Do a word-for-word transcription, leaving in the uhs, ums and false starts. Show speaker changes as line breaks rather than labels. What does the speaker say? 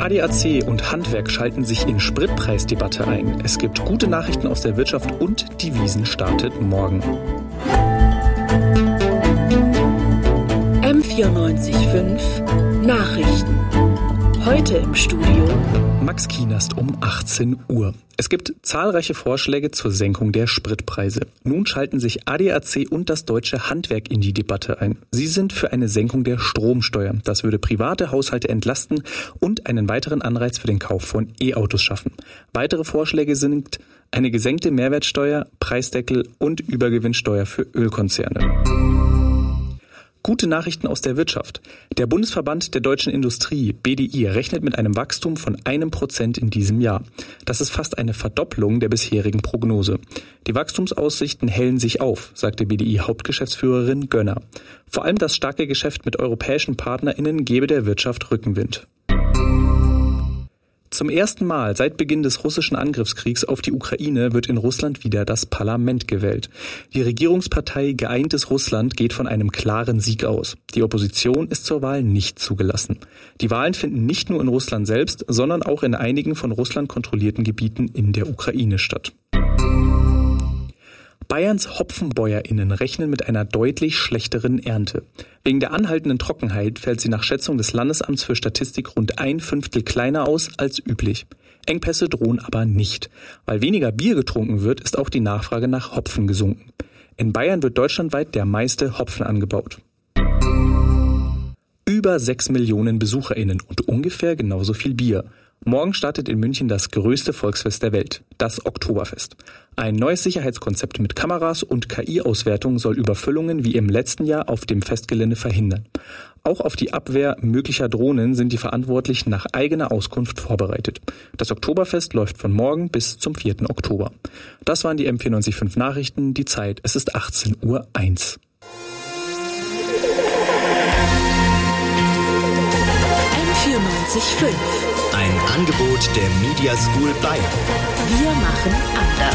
A D A C und Handwerk schalten sich in Spritpreisdebatte ein. Es gibt gute Nachrichten aus der Wirtschaft und die Wiesn startet morgen.
M vierundneunzig Komma fünf Nachrichten. Heute im Studio
Max Kienast um achtzehn Uhr. Es gibt zahlreiche Vorschläge zur Senkung der Spritpreise. Nun schalten sich A D A C und das deutsche Handwerk in die Debatte ein. Sie sind für eine Senkung der Stromsteuer. Das würde private Haushalte entlasten und einen weiteren Anreiz für den Kauf von E-Autos schaffen. Weitere Vorschläge sind eine gesenkte Mehrwertsteuer, Preisdeckel und Übergewinnsteuer für Ölkonzerne. Gute Nachrichten aus der Wirtschaft. Der Bundesverband der deutschen Industrie, B D I, rechnet mit einem Wachstum von einem Prozent in diesem Jahr. Das ist fast eine Verdopplung der bisherigen Prognose. Die Wachstumsaussichten hellen sich auf, sagte B D I-Hauptgeschäftsführerin Gönner. Vor allem das starke Geschäft mit europäischen PartnerInnen gebe der Wirtschaft Rückenwind. Zum ersten Mal seit Beginn des russischen Angriffskriegs auf die Ukraine wird in Russland wieder das Parlament gewählt. Die Regierungspartei Geeintes Russland geht von einem klaren Sieg aus. Die Opposition ist zur Wahl nicht zugelassen. Die Wahlen finden nicht nur in Russland selbst, sondern auch in einigen von Russland kontrollierten Gebieten in der Ukraine statt. Bayerns HopfenbäuerInnen rechnen mit einer deutlich schlechteren Ernte. Wegen der anhaltenden Trockenheit fällt sie nach Schätzung des Landesamts für Statistik rund ein Fünftel kleiner aus als üblich. Engpässe drohen aber nicht. Weil weniger Bier getrunken wird, ist auch die Nachfrage nach Hopfen gesunken. In Bayern wird deutschlandweit der meiste Hopfen angebaut. Über sechs Millionen BesucherInnen und ungefähr genauso viel Bier. Morgen startet in München das größte Volksfest der Welt, das Oktoberfest. Ein neues Sicherheitskonzept mit Kameras und K I-Auswertung soll Überfüllungen wie im letzten Jahr auf dem Festgelände verhindern. Auch auf die Abwehr möglicher Drohnen sind die Verantwortlichen nach eigener Auskunft vorbereitet. Das Oktoberfest läuft von morgen bis zum vierten Oktober. Das waren die M vierundneunzig Komma fünf Nachrichten. Die Zeit, es ist achtzehn Uhr eins.
M vierundneunzig Komma fünf.
Ein Angebot der Media School Bayern.
Wir machen anders.